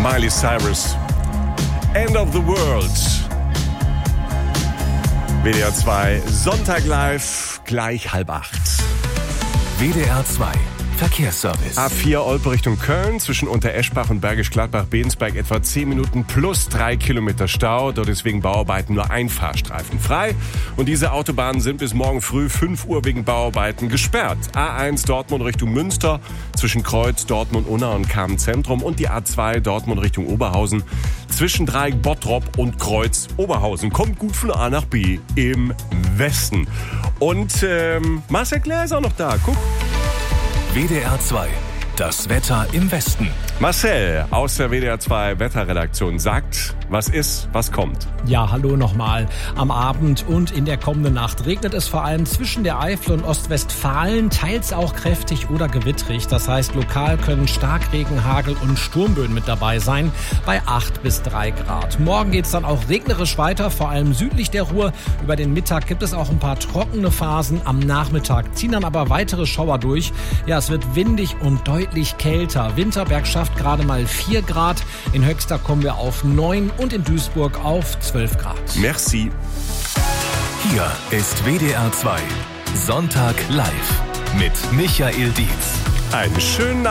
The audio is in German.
Miley Cyrus. End of the World. WDR 2, Sonntag live, gleich 7:30. WDR 2 Verkehrsservice. A4 Olpe Richtung Köln, zwischen Untereschbach und Bergisch Gladbach-Bensberg etwa 10 Minuten plus 3 Kilometer Stau. Dort ist wegen Bauarbeiten nur ein Fahrstreifen frei. Und diese Autobahnen sind bis morgen früh 5 Uhr wegen Bauarbeiten gesperrt. A1 Dortmund Richtung Münster, zwischen Kreuz, Dortmund-Unna und Kamen-Zentrum. Und die A2 Dortmund Richtung Oberhausen, zwischen Dreieck Bottrop und Kreuz Oberhausen. Kommt gut von A nach B im Westen. Und Marcel Claire ist auch noch da. Guck. WDR 2, das Wetter im Westen. Marcel aus der WDR 2 Wetterredaktion sagt, was ist, was kommt. Ja, hallo nochmal. Am Abend und in der kommenden Nacht regnet es vor allem zwischen der Eifel und Ostwestfalen, teils auch kräftig oder gewittrig. Das heißt, lokal können Starkregen, Hagel und Sturmböen mit dabei sein, bei 8 bis 3 Grad. Morgen geht's dann auch regnerisch weiter, vor allem südlich der Ruhr. Über den Mittag gibt es auch ein paar trockene Phasen. Am Nachmittag ziehen dann aber weitere Schauer durch. Ja, es wird windig und deutlich kälter. Winterberg schafft gerade mal 4 Grad. In Höxter kommen wir auf 9 und in Duisburg auf 12 Grad. Merci. Hier ist WDR 2 Sonntag live mit Michael Dietz. Einen schönen